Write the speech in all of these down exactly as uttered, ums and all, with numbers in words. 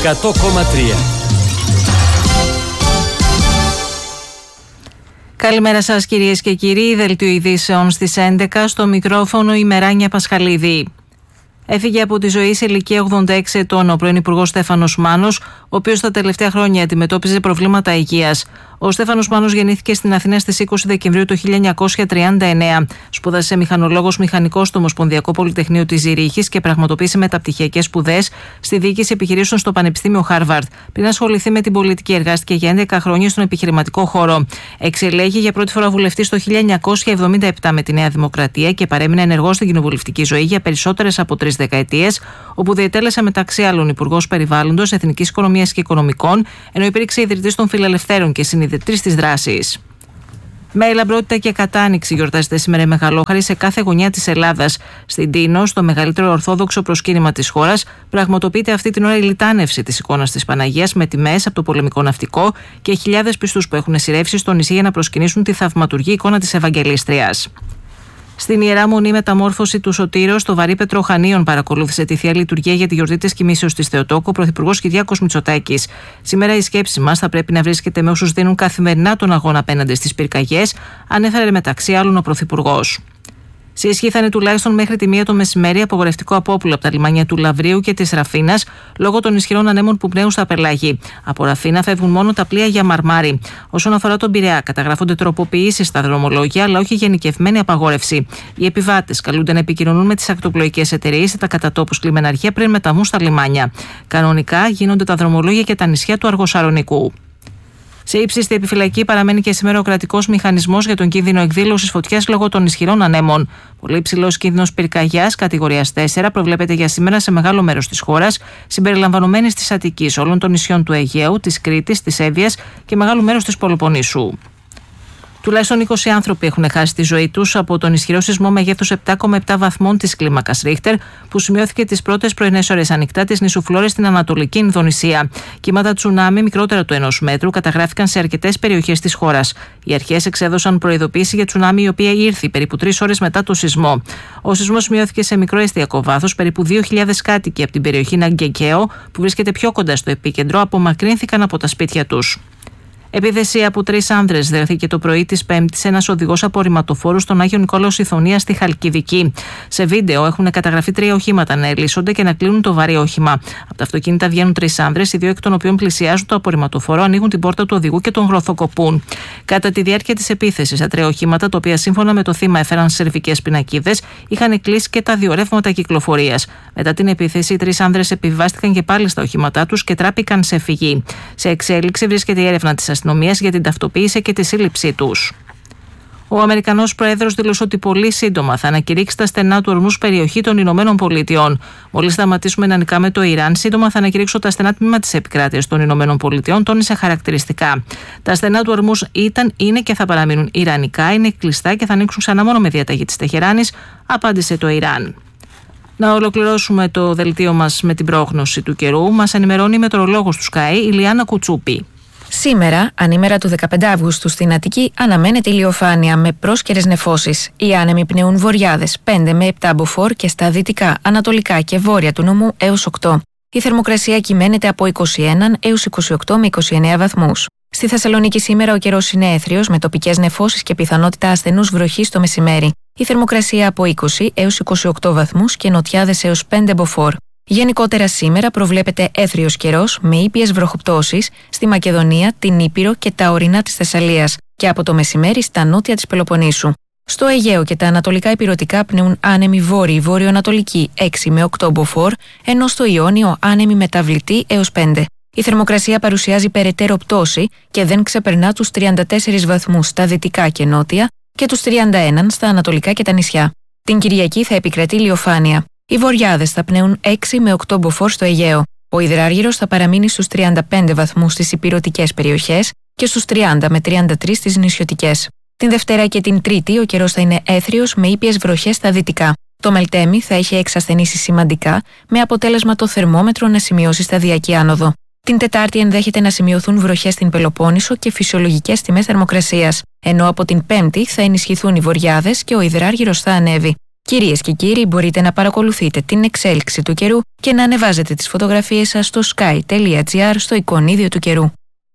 εκατό κόμμα τρία. Καλημέρα σας κυρίες και κύριοι, δελτίο ειδήσεων στις έντεκα, στο μικρόφωνο η Μεράνια Πασχαλίδη. Έφυγε από τη ζωή σε ηλικία ογδόντα έξι ετών ο πρώην Υπουργός Στέφανος Μάνος, ο οποίος τα τελευταία χρόνια αντιμετώπιζε προβλήματα υγείας. Ο Στέφανος Μάνος γεννήθηκε στην Αθήνα στις είκοσι Δεκεμβρίου του χίλια εννιακόσια τριάντα εννέα. Σπούδασε μηχανολόγος μηχανικός στο Ομοσπονδιακό Πολυτεχνείο της Ζηρίχης και πραγματοποίησε μεταπτυχιακές σπουδές στη διοίκηση επιχειρήσεων στο Πανεπιστήμιο Χάρβαρντ. Πριν ασχοληθεί με την πολιτική, εργάστηκε για έντεκα χρόνια στον επιχειρηματικό χώρο. Εξελέγει για πρώτη φορά βουλευτής το χίλια εννιακόσια εβδομήντα επτά με τη Νέα Δημοκρατία και παρέμεινε ενεργός στην κοινοβουλευτική ζωή για περισσότερες από τρεις δεκαετίες, όπου διετέλεσε μεταξύ άλλων Υπουργός Περιβάλλοντος, Εθνικής Οικονομίας και Οικονομικών, ενώ υπήρξε ιδρυτής των Φιλελευθέρων και συνειδητής της δράσης. Με λαμπρότητα και κατάνοιξη γιορτάζεται σήμερα η Μεγαλόχαρη σε κάθε γωνιά της Ελλάδας. Στην Τίνο, στο μεγαλύτερο ορθόδοξο προσκύνημα της χώρας, πραγματοποιείται αυτή την ώρα η λιτάνευση της εικόνας της Παναγίας με τιμές από το πολεμικό ναυτικό και χιλιάδες πιστούς που έχουν σειρεύσει στο νησί για να προσκυνήσουν τη θαυματουργή εικόνα της Ευαγγελίστριας. Στην Ιερά Μονή Μεταμόρφωση του Σωτήρος, στο Βαρύπετρο Χανίων, παρακολούθησε τη Θεία Λειτουργία για τη γιορτή της Κοιμήσεως της Θεοτόκου ο Πρωθυπουργός Κυριάκος Μητσοτάκης. Σήμερα η σκέψη μας θα πρέπει να βρίσκεται με όσους δίνουν καθημερινά τον αγώνα απέναντι στις πυρκαγιές, ανέφερε μεταξύ άλλων ο Πρωθυπουργός. Σε ισχύ θα είναι τουλάχιστον μέχρι τη μία το μεσημέρι απογορευτικό απόπουλο από τα λιμάνια του Λαβρίου και της Ραφίνας λόγω των ισχυρών ανέμων που πνέουν στα πελάγη. Από Ραφίνα φεύγουν μόνο τα πλοία για Μαρμάρι. Όσον αφορά τον Πειραιά, καταγράφονται τροποποιήσεις στα δρομολόγια, αλλά όχι γενικευμένη απαγόρευση. Οι επιβάτες καλούνται να επικοινωνούν με τις ακτοπλοϊκές εταιρείες ή τα κατατόπους λιμεναρχεία πριν μεταβούν στα λιμάνια. Κανονικά γίνονται τα δρομολόγια και τα νησιά του Αργοσαρονικού. Σε ύψιστη επιφυλακή παραμένει και σήμερα ο κρατικός μηχανισμός για τον κίνδυνο εκδήλωσης φωτιάς λόγω των ισχυρών ανέμων. Πολύ υψηλός κίνδυνος πυρκαγιάς κατηγορίας τέσσερα προβλέπεται για σήμερα σε μεγάλο μέρος της χώρας, συμπεριλαμβανομένης της Αττικής, όλων των νησιών του Αιγαίου, της Κρήτης, της Εύβοιας και μεγάλου μέρους της Πελοποννήσου. Τουλάχιστον είκοσι άνθρωποι έχουν χάσει τη ζωή τους από τον ισχυρό σεισμό μεγέθους επτά κόμμα επτά βαθμών της κλίμακας Ρίχτερ, που σημειώθηκε τις πρώτες πρωινές ώρες ανοιχτά της νήσου Φλόρες στην Ανατολική Ινδονησία. Κύματα τσουνάμι μικρότερα του ενός μέτρου καταγράφηκαν σε αρκετές περιοχές της χώρας. Οι αρχές εξέδωσαν προειδοποίηση για τσουνάμι, η οποία ήρθε περίπου τρεις ώρες μετά το σεισμό. Ο σεισμός σημειώθηκε σε μικρό εστιακό βάθος. Περίπου δύο χιλιάδες κάτοικοι από την περιοχή Ναγκεκαίο, που βρίσκεται πιο κοντά στο επίκεντρο, απομακρύνθηκαν από τα σπίτια τους. Επίθεση από τρεις άνδρες δέχθηκε το πρωί της Πέμπτης ένας οδηγός απορριμματοφόρου στον Άγιο Νικόλαο Σιθωνία στη Χαλκιδική. Σε βίντεο έχουν καταγραφεί τρία οχήματα να ελίσσονται και να κλείνουν το βαρύ όχημα. Από τα αυτοκίνητα βγαίνουν τρεις άνδρες, οι δύο εκ των οποίων πλησιάζουν το απορριμματοφόρο, ανοίγουν την πόρτα του οδηγού και τον γροθοκοπούν. Κατά τη διάρκεια της επίθεσης, τα τρία οχήματα, τα οποία σύμφωνα με το θύμα έφεραν σερβικές πινακίδες, είχαν κλείσει και τα δύο ρεύματα κυκλοφορίας. Μετά την επίθεση, οι τρεις άνδρες επιβιβάστηκαν και πάλι στα οχήματά τους και τράπηκαν σε φυγή. Σε εξέλιξη βρίσκεται η έρευνα της αστυνομίας για την ταυτοποίηση και τη σύλληψή τους. Ο Αμερικανός Πρόεδρος δήλωσε ότι πολύ σύντομα θα ανακηρύξει τα στενά του ορμούς περιοχή των Ηνωμένων Πολιτειών. Μόλις σταματήσουμε να νικάμε το Ιράν, σύντομα θα ανακηρύξω τα στενά τμήμα της επικράτειας των Ηνωμένων Πολιτειών, τόνισε χαρακτηριστικά. Τα στενά του ορμούς ήταν, είναι και θα παραμείνουν ιρανικά, είναι κλειστά και θα ανοίξουν ξανά μόνο με διαταγή της Τεχεράνης, απάντησε το Ιράν. Να ολοκληρώσουμε το δελτίο μας με την πρόγνωση του καιρού. Μας ενημερώνει η μετεωρολόγος του Sky, η Λιάννα Κουτσούπη. Σήμερα, ανήμερα του δεκαπέντε Αυγούστου στην Αττική, αναμένεται ηλιοφάνεια με πρόσκαιρες νεφώσεις. Οι άνεμοι πνέουν βορειάδες πέντε με επτά μποφόρ και στα δυτικά, ανατολικά και βόρεια του νομού έως οκτώ. Η θερμοκρασία κυμαίνεται από είκοσι ένα έως είκοσι οκτώ με είκοσι εννέα βαθμούς. Στη Θεσσαλονίκη σήμερα ο καιρός είναι έθριος με τοπικές νεφώσεις και πιθανότητα ασθενούς βροχής το μεσημέρι. Η θερμοκρασία από είκοσι έως είκοσι οκτώ βαθμούς και νοτιάδες έως πέντε μποφόρ. Γενικότερα σήμερα προβλέπεται έθριος καιρός με ήπιες βροχοπτώσεις στη Μακεδονία, την Ήπειρο και τα ορεινά της Θεσσαλίας και από το μεσημέρι στα νότια της Πελοποννήσου. Στο Αιγαίο και τα ανατολικά ηπειρωτικά πνέουν άνεμοι βόρειοι βόρειο-ανατολικοί έξι με οκτώ μποφόρ, ενώ στο Ιόνιο άνεμοι μεταβλητοί έως πέντε. Η θερμοκρασία παρουσιάζει περαιτέρω πτώση και δεν ξεπερνά τους τριάντα τέσσερις βαθμούς στα δυτικά και νότια και τους τριάντα ένα στα ανατολικά και τα νησιά. Την Κυριακή θα επικρατεί ηλιοφάνεια. Οι βορειάδες θα πνέουν έξι με οκτώ μποφόρ στο Αιγαίο. Ο υδράργυρος θα παραμείνει στους τριάντα πέντε βαθμούς στις ηπειρωτικές περιοχές και στους τριάντα με τριάντα τρεις στις νησιωτικές. Την Δευτέρα και την Τρίτη ο καιρός θα είναι έθριος με ήπιες βροχές στα δυτικά. Το Μελτέμι θα έχει εξασθενήσει σημαντικά, με αποτέλεσμα το θερμόμετρο να σημειώσει σταδιακή άνοδο. Την Τετάρτη ενδέχεται να σημειωθούν βροχές στην Πελοπόννησο και φυσιολογικές τιμές θερμοκρασίας, ενώ από την Πέμπτη θα ενισχυθούν οι βορειάδες και ο υδράργυρος θα ανέβει. Κυρίες και κύριοι, μπορείτε να παρακολουθείτε την εξέλιξη του καιρού και να ανεβάζετε τις φωτογραφίες σας στο sky.gr στο εικονίδιο του καιρού.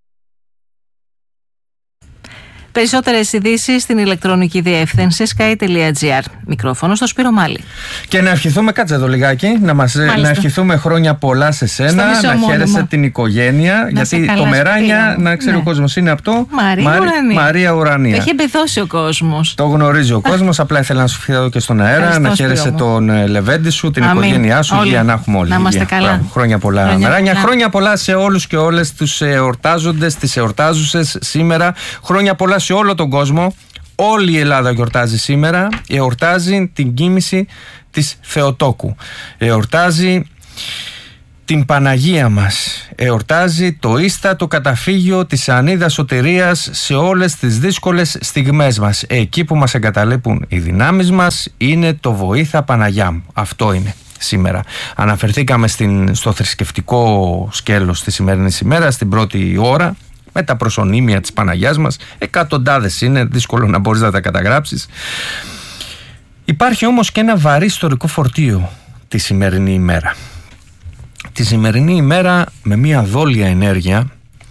Περισσότερες ειδήσεις στην ηλεκτρονική διεύθυνση sky.gr. Μικρόφωνο στο Σπύρο Μάλη. Και να ευχηθούμε, κάτσε εδώ λιγάκι, να, μας, να ευχηθούμε χρόνια πολλά σε σένα, να χαίρεσαι την οικογένεια. Να γιατί το Μεράνια, να ξέρει ναι. ο κόσμος, είναι αυτό. Μαρία Μαρι... Ουρανία. Μαρία Ουρανία. Το έχει εμπεδώσει ο κόσμος. Το γνωρίζει ο κόσμος. Απλά ήθελα να σου ευχηθώ και στον αέρα. Ευχαριστώ, να χαίρεσαι τον Λεβέντη σου, την Αμήν. οικογένειά σου. Για να έχουμε όλοι. Να είμαστε καλά. Χρόνια πολλά, χρόνια Μεράνια. Πολλά. Χρόνια πολλά σε όλους και όλες τους εορτάζοντες, τις εορτάζουσες σήμερα. Χρόνια πολλά σε όλο τον κόσμο. Όλη η Ελλάδα γιορτάζει σήμερα. Εορτάζει την κοίμηση της Θεοτόκου. Εορτάζει την Παναγία μας. Εορτάζει το ίστατο καταφύγιο της Ανίδας Σωτηρίας σε όλες τις δύσκολες στιγμές μας. Εκεί που μας εγκαταλείπουν οι δυνάμεις μας είναι το βοήθα Παναγιά μου. Αυτό είναι σήμερα. Αναφερθήκαμε στην, στο θρησκευτικό σκέλος της σημερινής ημέρας στην πρώτη ώρα, με τα προσωνύμια της Παναγιάς μας. Εκατοντάδες είναι, δύσκολο να μπορείς να τα καταγράψεις. Υπάρχει όμως και ένα βαρύ ιστορικό φορτίο τη σημερινή ημέρα. Τη σημερινή ημέρα με μια δόλια ενέργεια,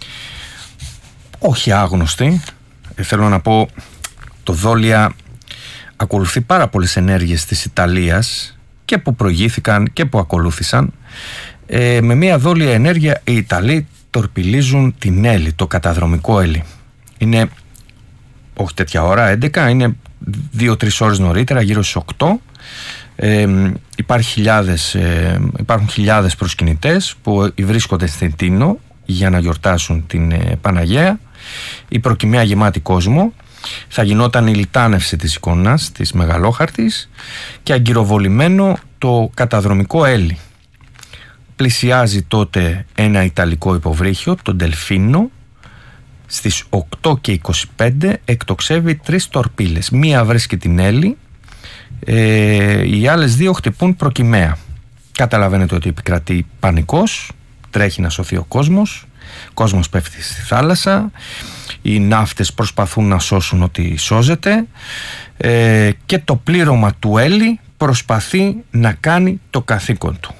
όχι άγνωστη, θέλω να πω, το δόλια ακολουθεί πάρα πολλές ενέργειες της Ιταλίας και που προηγήθηκαν και που ακολούθησαν. Ε, με μια δόλια ενέργεια οι Ιταλοί τορπιλίζουν την Έλλη, το καταδρομικό Έλλη. Είναι όχι τέτοια ώρα, έντεκα, είναι δύο τρεις ώρες νωρίτερα, γύρω στις οκτώ. Ε, υπάρχει χιλιάδες, ε, υπάρχουν χιλιάδες προσκυνητές που βρίσκονται στην Τίνο για να γιορτάσουν την ε, Παναγία. Η προκυμαία γεμάτη κόσμο. Θα γινόταν η λιτάνευση της εικόνας της Μεγαλόχαρτης και αγκυροβολημένο το καταδρομικό Έλλη. Πλησιάζει τότε ένα ιταλικό υποβρύχιο, το Ντελφίνο. Στις οκτώ και είκοσι πέντε εκτοξεύει τρεις τορπίλες. Μία βρίσκει την Έλλη, ε, οι άλλες δύο χτυπούν προκυμαία. Καταλαβαίνετε ότι επικρατεί πανικός, τρέχει να σωθεί ο κόσμος, ο κόσμος πέφτει στη θάλασσα, οι ναύτες προσπαθούν να σώσουν ό,τι σώζεται, ε, και το πλήρωμα του Έλλη προσπαθεί να κάνει το καθήκον του.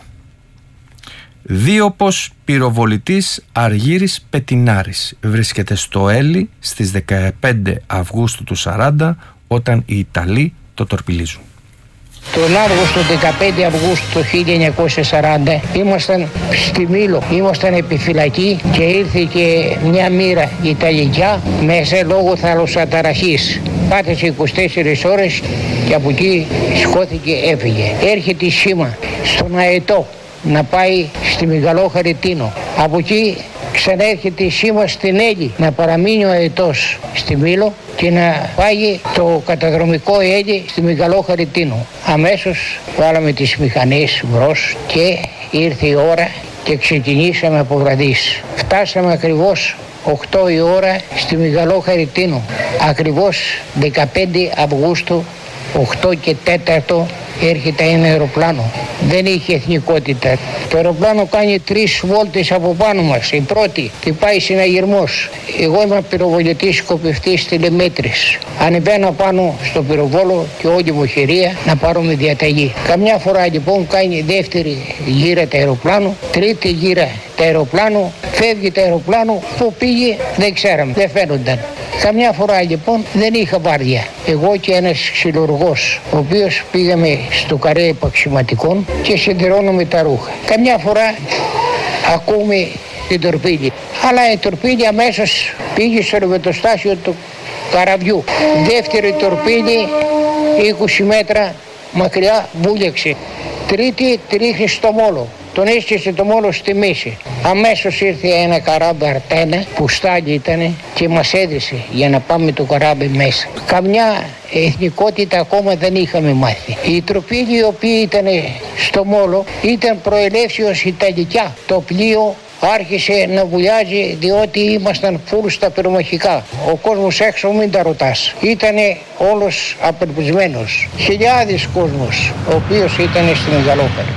Δίωπος πυροβολητής Αργύρης Πετινάρης βρίσκεται στο Έλλη στις δεκαπέντε Αυγούστου του σαράντα, όταν οι Ιταλοί το τορπιλίζουν. Τον Αύγουστο, δεκαπέντε Αυγούστου του χίλια εννιακόσια σαράντα, ήμασταν στη Μήλο, ήμασταν επιφυλακή και ήρθε και μια μοίρα Ιταλικά μέσα λόγω θαλασσαταραχής. Πάτησε είκοσι τέσσερις ώρες και από εκεί σκόθηκε, έφυγε. Έρχεται η σήμα στον Αετό να πάει στη Μεγαλόχαρη Τίνο. Από εκεί ξανέρχεται η σήμα στην Έλλη να παραμείνει ο Αετός στη Μήλο και να πάει το καταδρομικό Έλλη στη Μεγαλόχαρη Τίνο. Αμέσως βάλαμε τις μηχανές μπρος και ήρθε η ώρα και ξεκινήσαμε από βραδύς. Φτάσαμε ακριβώς οκτώ η ώρα στη Μεγαλόχαρη Τίνο. Ακριβώς δεκαπέντε Αυγούστου, οκτώ και τέταρτο, έρχεται ένα αεροπλάνο. Δεν είχε εθνικότητα. Το αεροπλάνο κάνει τρεις βόλτες από πάνω μας. Η πρώτη και πάει συναγερμός. Εγώ είμαι πυροβολητής σκοπευτής τηλεμέτρης. Ανεβαίνω πάνω στο πυροβόλο και όλη μου χειρία να πάρουμε διαταγή. Καμιά φορά λοιπόν κάνει δεύτερη γύρα το αεροπλάνο, τρίτη γύρα το αεροπλάνο, φεύγει το αεροπλάνο, που πήγε δεν ξέραμε, δεν φαίνονταν. Καμιά φορά λοιπόν δεν είχα βάρδια. Εγώ και ένας ξυλουργός, ο οποίος πήγαμε στο καρέ επαξιματικών και συντηρώνουμε τα ρούχα. Καμιά φορά ακούμε την τορπίλη. Αλλά η τορπίλη αμέσως πήγε στο ρευματοστάσιο του καραβιού. Δεύτερη τορπίλη, είκοσι μέτρα μακριά, βούλεξε. Τρίτη τρίχει στο μόλο. Τον έσκησε το μόλο στη μέση. Αμέσως ήρθε ένα καράμπι Αρτένα που στάλει ήτανε και μας έδειξε για να πάμε το καράμπι μέσα. Καμιά εθνικότητα ακόμα δεν είχαμε μάθει. Οι τροπίλοι οι οποίοι ήταν στο μόλο ήταν προελεύσεως Ιταλικά. Το πλοίο άρχισε να βουλιάζει διότι ήμασταν φουλ στα πυρομαχικά. Ο κόσμος έξω μην τα ρωτάς. Ήτανε όλος απελπισμένος. Χιλιάδες κόσμος ο οποίος ήταν στη Μεγαλόχαρη.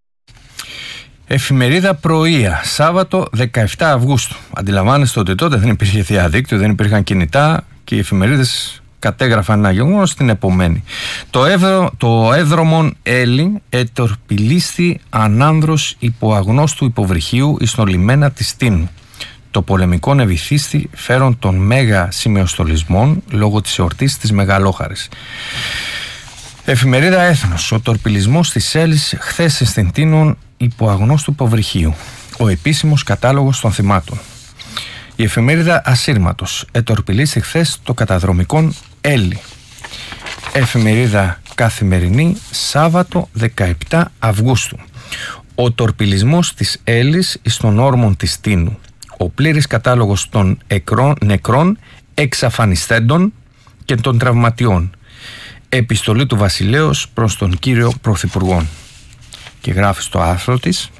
Εφημερίδα Πρωία, Σάββατο δεκαεφτά Αυγούστου. Αντιλαμβάνεστε ότι τότε δεν υπήρχε διαδίκτυο, δεν υπήρχαν κινητά και οι εφημερίδες κατέγραφαν ένα γεγονός την επομένη. Το, εύρο, το έδρομον Έλλη ετορπιλίστη ανάνδρος υπό αγνώστου υποβρυχίου εις τον λιμένα της Τίνου. Το πολεμικό ευηθίστη φέρον των μέγα σημεοστολισμών λόγω της εορτής της Μεγαλόχαρης. Εφημερίδα Έθνος. Ο τορπιλισμός της Έλλης χθες στην Τίνων υπό αγνώστου υποβρυχίου. Ο επίσημος κατάλογος των θυμάτων. Η εφημερίδα Ασύρματος. Ετορπιλίστη χθες το καταδρομικόν Έλλη. Εφημερίδα Καθημερινή, Σάββατο δεκαεπτά Αυγούστου. Ο τορπιλισμός της Έλλης εις των όρμων της Τίνου. Ο πλήρης κατάλογος των εκρών, νεκρών, εξαφανιστέντων και των τραυματιών. Επιστολή του Βασιλέως προς τον κύριο Πρωθυπουργό. Και γράφει στο άρθρο της: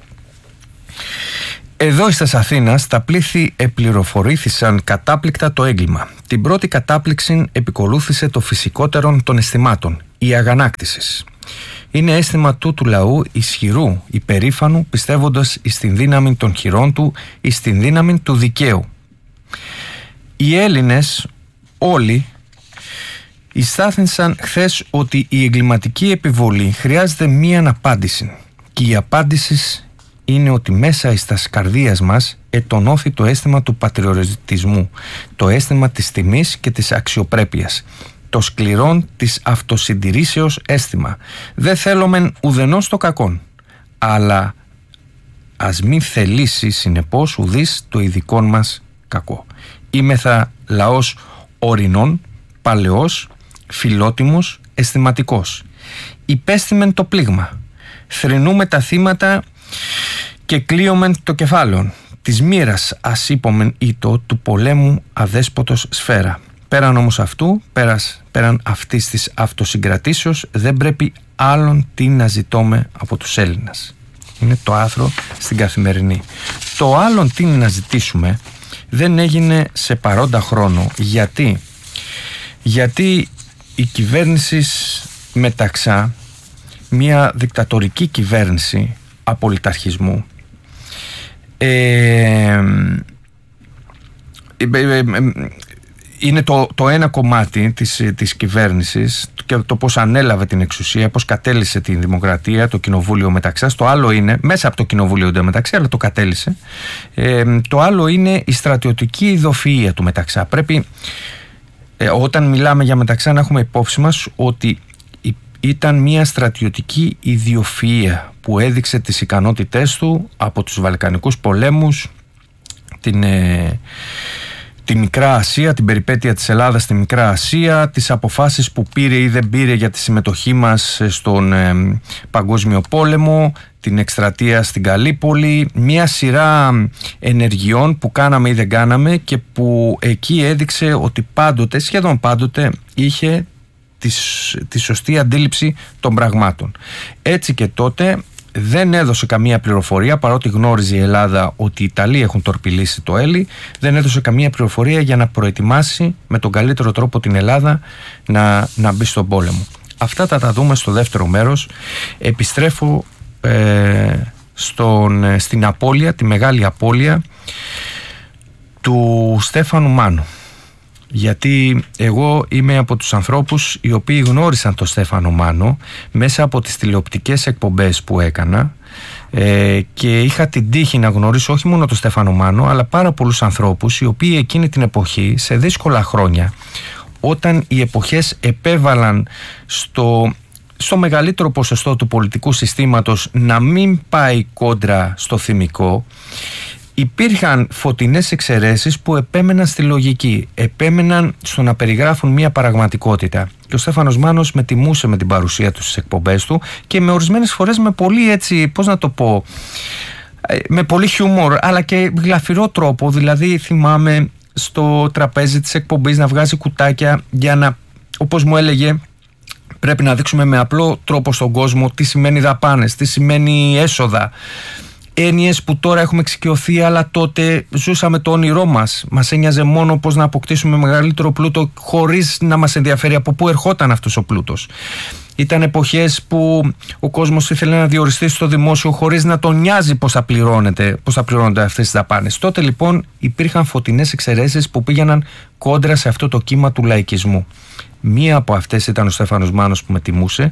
εδώ στις Αθήνας τα πλήθη επληροφορήθησαν κατάπληκτα το έγκλημα. Την πρώτη κατάπληξη επικολούθησε το φυσικότερον των αισθημάτων, η αγανάκτησης. Είναι αίσθημα τούτου λαού ισχυρού, υπερήφανου, πιστεύοντας εις την δύναμη των χειρών του, εις την δύναμη του δικαίου. Οι Έλληνες όλοι ειστάθησαν χθες ότι η εγκληματική επιβολή χρειάζεται μία απάντηση, και η απάντηση είναι ότι μέσα εις τας καρδίας μας ετονώθη το αίσθημα του πατριωτισμού, το αίσθημα της τιμής και της αξιοπρέπειας, το σκληρόν της αυτοσυντηρήσεως αίσθημα. Δεν θέλομεν ουδενός το κακόν, αλλά ας μην θελήσει συνεπώς ουδής το ειδικόν μας κακό. Είμεθα λαός ορεινών, παλαιός, φιλότιμος, αισθηματικός. Υπέστημεν το πλήγμα, θρηνούμε τα θύματα και κλείομεν το κεφάλαιο. Της μοίρας ας είπομεν ήτο του πολέμου αδέσποτος σφαίρα. Πέραν όμως αυτού, πέρας, πέραν αυτής της αυτοσυγκρατήσεως, δεν πρέπει άλλον τι να ζητώμε από τους Έλληνες. Είναι το άρθρο στην Καθημερινή. Το άλλον τι να ζητήσουμε δεν έγινε σε παρόντα χρόνο. Γιατί? Γιατί η κυβέρνηση Μεταξά, μια δικτατορική κυβέρνηση απολυταρχισμού, ε, ε, ε, ε, ε, είναι το, το ένα κομμάτι της, της κυβέρνησης και το πώς ανέλαβε την εξουσία, πώς κατέλησε την δημοκρατία, το κοινοβούλιο Μεταξάς. Το άλλο είναι, μέσα από το κοινοβούλιο Μεταξά, αλλά το κατέλησε. Ε, το άλλο είναι η στρατιωτική ειδοφυΐα του Μεταξά. Πρέπει, ε, όταν μιλάμε για Μεταξά, να έχουμε υπόψη μας ότι ήταν μια στρατιωτική ιδιοφυΐα που έδειξε τις ικανότητές του από τους Βαλκανικούς πολέμους, την... Ε, τη Μικρά Ασία, την περιπέτεια της Ελλάδας στη Μικρά Ασία, τις αποφάσεις που πήρε ή δεν πήρε για τη συμμετοχή μας στον ε, Παγκόσμιο Πόλεμο, την εκστρατεία στην Καλύπολη, μια σειρά ενεργειών που κάναμε ή δεν κάναμε και που εκεί έδειξε ότι πάντοτε, σχεδόν πάντοτε, είχε τη, τη σωστή αντίληψη των πραγμάτων. Έτσι και τότε δεν έδωσε καμία πληροφορία, παρότι γνώριζε η Ελλάδα ότι οι Ιταλοί έχουν τορπιλήσει το Έλλη, δεν έδωσε καμία πληροφορία για να προετοιμάσει με τον καλύτερο τρόπο την Ελλάδα να, να μπει στον πόλεμο. Αυτά θα τα δούμε στο δεύτερο μέρος. Επιστρέφω ε, στον, στην απώλεια, τη μεγάλη απώλεια του Στέφανου Μάνου. Γιατί εγώ είμαι από τους ανθρώπους οι οποίοι γνώρισαν τον Στέφανο Μάνο μέσα από τις τηλεοπτικές εκπομπές που έκανα, ε, και είχα την τύχη να γνωρίσω όχι μόνο τον Στέφανο Μάνο αλλά πάρα πολλούς ανθρώπους οι οποίοι εκείνη την εποχή, σε δύσκολα χρόνια, όταν οι εποχές επέβαλαν στο, στο μεγαλύτερο ποσοστό του πολιτικού συστήματος να μην πάει κόντρα στο θυμικό, υπήρχαν φωτεινές εξαιρέσεις που επέμεναν στη λογική, επέμεναν στο να περιγράφουν μια πραγματικότητα. Και ο Στέφανος Μάνος με τιμούσε με την παρουσία του στις εκπομπές του και με ορισμένες φορές με πολύ έτσι, πώς να το πω, με πολύ χιούμορ αλλά και γλαφυρό τρόπο. Δηλαδή θυμάμαι στο τραπέζι της εκπομπής να βγάζει κουτάκια για να, όπως μου έλεγε, πρέπει να δείξουμε με απλό τρόπο στον κόσμο τι σημαίνει δαπάνες, τι σημαίνει έσοδα. Έννοιες που τώρα έχουμε εξοικειωθεί, αλλά τότε ζούσαμε το όνειρό μας. Μας ένοιαζε μόνο πώς να αποκτήσουμε μεγαλύτερο πλούτο, χωρίς να μας ενδιαφέρει από πού ερχόταν αυτός ο πλούτος. Ήταν εποχές που ο κόσμος ήθελε να διοριστεί στο δημόσιο χωρίς να τον νοιάζει πώς θα πληρώνεται, πώς θα πληρώνονται αυτές τις δαπάνες. Τότε λοιπόν υπήρχαν φωτεινές εξαιρέσεις που πήγαιναν κόντρα σε αυτό το κύμα του λαϊκισμού. Μία από αυτές ήταν ο Στέφανος Μάνος, που με τιμούσε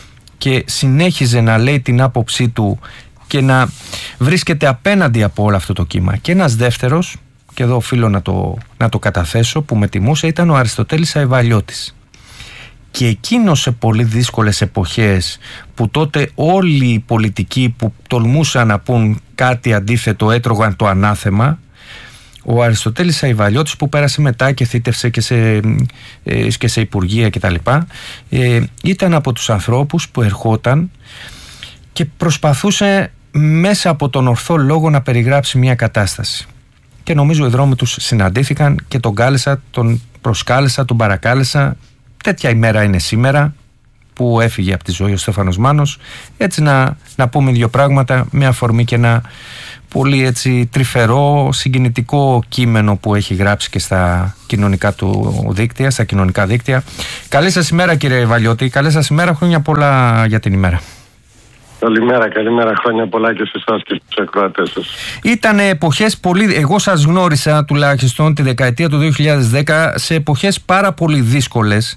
και συνέχιζε να λέει την άποψή του και να βρίσκεται απέναντι από όλο αυτό το κύμα. Και ένας δεύτερος, και εδώ οφείλω να το, να το καταθέσω, που με τιμούσε, ήταν ο Αριστοτέλης Αϊβαλιώτης. Και εκείνος σε πολύ δύσκολες εποχές, που τότε όλοι οι πολιτικοί που τολμούσαν να πούν κάτι αντίθετο έτρωγαν το ανάθεμα, ο Αριστοτέλης Αϊβαλιώτης, που πέρασε μετά και θήτευσε και σε, και σε υπουργεία κτλ., ε, ήταν από τους ανθρώπους που ερχόταν και προσπαθούσε μέσα από τον ορθό λόγο να περιγράψει μια κατάσταση. Και νομίζω οι δρόμοι τους συναντήθηκαν και τον κάλεσα, τον προσκάλεσα, τον παρακάλεσα. Τέτοια ημέρα είναι σήμερα που έφυγε από τη ζωή ο Στέφανος Μάνος, έτσι να, να πούμε δύο πράγματα με αφορμή και ένα πολύ έτσι τρυφερό, συγκινητικό κείμενο που έχει γράψει και στα κοινωνικά του δίκτυα, στα κοινωνικά δίκτυα. Καλή σας ημέρα, κύριε Αϊβαλιώτη, καλή σας ημέρα, χρόνια πολλά για την ημέρα. Καλημέρα, καλημέρα, χρόνια πολλά και σε εσάς και στους ακροατές σας. Ήταν εποχές πολύ, εγώ σας γνώρισα τουλάχιστον τη δεκαετία του δύο χιλιάδες δέκα σε εποχές πάρα πολύ δύσκολες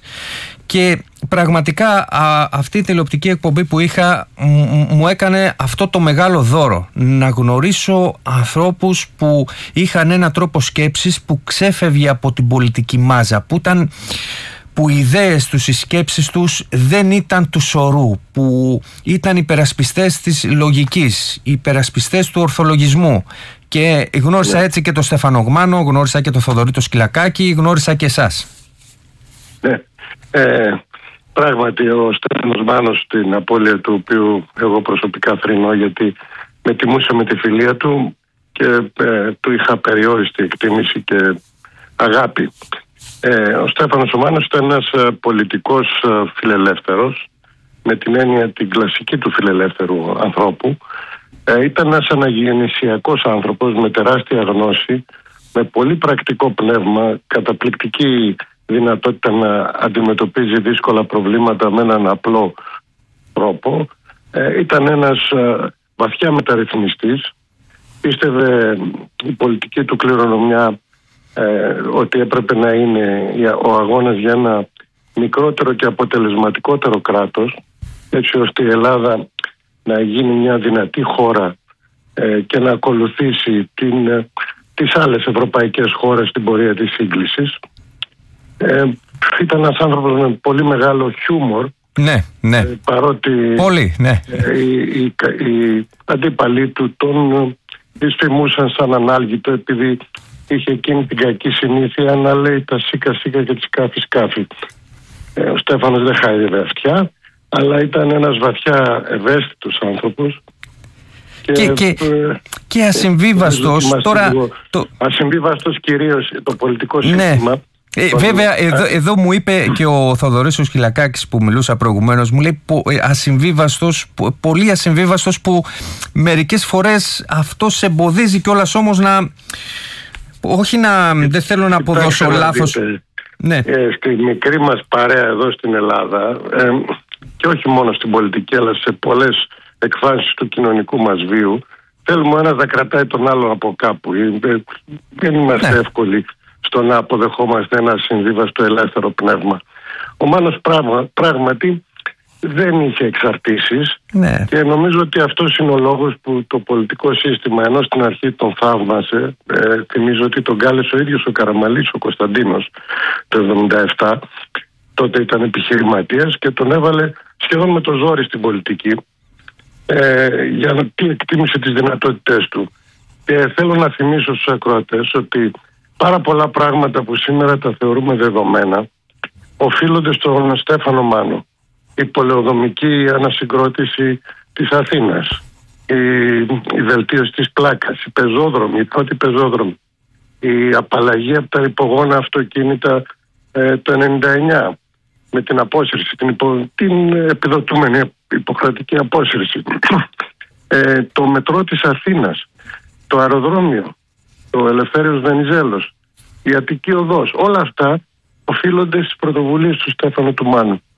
και πραγματικά α, αυτή η τηλεοπτική εκπομπή που είχα μ, μου έκανε αυτό το μεγάλο δώρο, να γνωρίσω ανθρώπους που είχαν ένα τρόπο σκέψης που ξέφευγε από την πολιτική μάζα, που ήταν... που οι ιδέες τους, οι σκέψεις τους δεν ήταν του σωρού, που ήταν υπερασπιστές της λογικής, υπερασπιστές του ορθολογισμού. Και γνώρισα ναι. έτσι και τον Στέφανο Μάνο, γνώρισα και τον Θοδωρή το Σκυλακάκη, γνώρισα και εσάς. Ναι, ε, πράγματι ο Στέφανος Μάνος, την απώλεια του οποίου εγώ προσωπικά θρηνώ, γιατί με τιμούσε με τη φιλία του και ε, του είχα περιόριστη εκτίμηση και αγάπη. Ε, ο Στέφανος Μάνος ήταν ένας ε, πολιτικός ε, φιλελεύθερος, με την έννοια την κλασική του φιλελεύθερου ανθρώπου. Ε, ήταν ένας αναγεννησιακός άνθρωπος με τεράστια γνώση, με πολύ πρακτικό πνεύμα, καταπληκτική δυνατότητα να αντιμετωπίζει δύσκολα προβλήματα με έναν απλό τρόπο. Ε, ήταν ένας ε, βαθιά μεταρρυθμιστής. Πίστευε η πολιτική του κληρονομιά Ε, ότι έπρεπε να είναι ο αγώνας για ένα μικρότερο και αποτελεσματικότερο κράτος, έτσι ώστε η Ελλάδα να γίνει μια δυνατή χώρα ε, και να ακολουθήσει την, ε, τις άλλες ευρωπαϊκές χώρες στην πορεία της σύγκλησης. Ε, ήταν ένας άνθρωπος με πολύ μεγάλο χιούμορ. Ναι, ναι. Ε, παρότι πολύ, ναι. ε, οι, οι, οι αντίπαλοι του τον δυσφημούσαν σαν ανάλγητο, επειδή είχε εκείνη την κακή συνήθεια να λέει τα σίκα σίκα και τη σκάφη σκάφη. Ε, ο Στέφανος δεν χάιδευε αυτιά, αλλά ήταν ένας βαθιά ευαίσθητος άνθρωπος και, και, και, ε, και ασυμβίβαστος. Ε, τώρα, το... Ασυμβίβαστος κυρίως το πολιτικό ναι. σύστημα. Ε, βέβαια εδώ, εδώ μου είπε και ο Θοδωρής ο Σκυλακάκης που μιλούσα προηγουμένως, μου λέει πο, ασυμβίβαστος, πο, πολύ ασυμβίβαστος, που μερικές φορές αυτό σε εμποδίζει κιόλας όμως να... Όχι να, δεν θέλω να αποδώσω λάθος. Ναι. Ε, στη μικρή μας παρέα εδώ στην Ελλάδα, ε, και όχι μόνο στην πολιτική, αλλά σε πολλές εκφάνσεις του κοινωνικού μας βίου, θέλουμε ο ένας να κρατάει τον άλλο από κάπου. Ε, δεν είμαστε ναι. εύκολοι στο να αποδεχόμαστε ένα συμβίβαστο ελεύθερο πνεύμα. Ο Μάνος πράγμα, πράγματι δεν είχε εξαρτήσεις, ναι. και νομίζω ότι αυτός είναι ο λόγος που το πολιτικό σύστημα, ενώ στην αρχή τον θαύμασε, ε, θυμίζω ότι τον κάλεσε ο ίδιος ο Καραμαλής, ο Κωνσταντίνος, το εβδομήντα επτά, τότε ήταν επιχειρηματίας και τον έβαλε σχεδόν με το ζόρι στην πολιτική, ε, για να εκτίμησε τις δυνατότητές του. Και θέλω να θυμίσω στους ακροατές ότι πάρα πολλά πράγματα που σήμερα τα θεωρούμε δεδομένα οφείλονται στον Στέφανο Μάνο. Η πολεοδομική ανασυγκρότηση της Αθήνας, η, η βελτίωση της πλάκας, η πεζόδρομη, η πρώτη πεζόδρομη, η απαλλαγή από τα υπογόνα αυτοκίνητα ε, το ενενήντα εννιά με την απόσυρση, την, υπο, την επιδοτούμενη υποχρεωτική απόσυρση, ε, το μετρό της Αθήνας, το αεροδρόμιο, το Ελευθέριος Βενιζέλος, η Αττική Οδός, όλα αυτά οφείλονται στις πρωτοβουλίες του Στέφανου του Μάνου.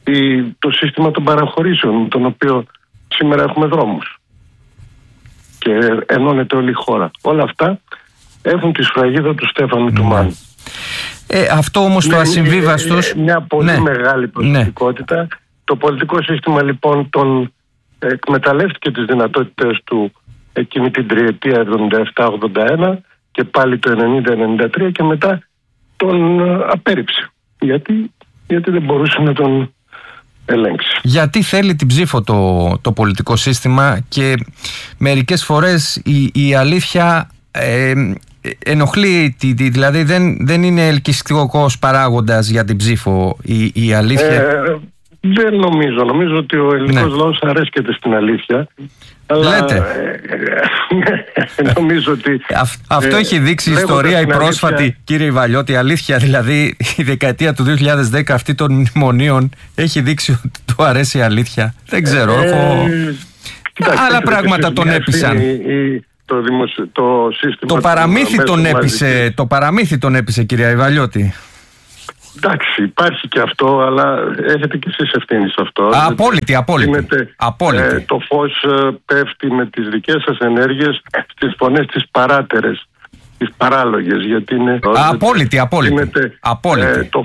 η, το σύστημα των παραχωρήσεων, με τον οποίο σήμερα έχουμε δρόμους και ενώνεται όλη η χώρα. Όλα αυτά έχουν τη σφραγίδα του Στέφανου του Μάνου. Ε, αυτό όμως το ασυμβίβαστος... Μια πολύ ναι. μεγάλη προσωπικότητα. Ναι. Το πολιτικό σύστημα λοιπόν τον εκμεταλλεύτηκε τις δυνατότητες του εκείνη την τριετία εβδομήντα επτά ογδόντα ένα και πάλι το ενενήντα ενενήντα τρία και μετά τον απέρριψε. Γιατί, γιατί δεν μπορούσε να τον ελέγξει. Γιατί θέλει την ψήφο το, το πολιτικό σύστημα και μερικές φορές η, η αλήθεια ε, ενοχλεί, δηλαδή δεν, δεν είναι ελκυστικός παράγοντας για την ψήφο η, η αλήθεια. Ε, δεν νομίζω. Νομίζω ότι ο ελληνικός ναι. λαός αρέσκεται στην αλήθεια. Αλλά, λέτε. Ε, νομίζω ότι... Α, αυτό ε, έχει δείξει η ιστορία η πρόσφατη, αλήθεια... κύριε Ιβαλιώτη. Αλήθεια, δηλαδή η δεκαετία του δύο χιλιάδες δέκα αυτή των μνημονίων έχει δείξει ότι του αρέσει η αλήθεια. Δεν ξέρω. Ε, έχω... Κοιτάξτε, άλλα πράγματα τον έπεισαν. Η, η, το, δημοσιο... το σύστημα... Το παραμύθι τον έπεισε, το παραμύθι τον έπεισε, κυρία Ιβαλιώτη. Εντάξει, υπάρχει και αυτό, αλλά έχετε και εσείς ευθύνη σε αυτό. Απόλυτη, απόλυτη. Είμαστε, απόλυτη. Ε, το φως ε, πέφτει με τις δικές σας ενέργειες στις φωνές τις παράτερες, τις παράλογες. Γιατί είναι, απόλυτη, απόλυτη. Γίνεται, απόλυτη. Ε, το